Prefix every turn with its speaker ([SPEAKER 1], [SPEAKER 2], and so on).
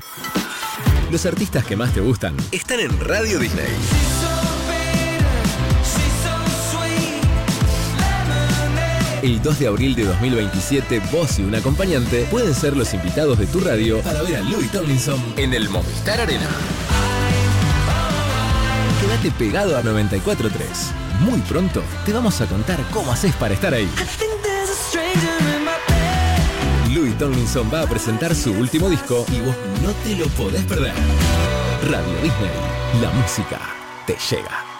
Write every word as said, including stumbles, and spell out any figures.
[SPEAKER 1] Los artistas que más te gustan están en Radio Disney. El dos de abril de dos mil veintisiete, vos y un acompañante pueden ser los invitados de tu radio para ver a Louis Tomlinson en el Movistar Arena. Quédate pegado a noventa y cuatro punto tres. Muy pronto te vamos a contar cómo haces para estar ahí. Louis Tomlinson va a presentar su último disco y vos no te lo podés perder. Radio Disney, la música te llega.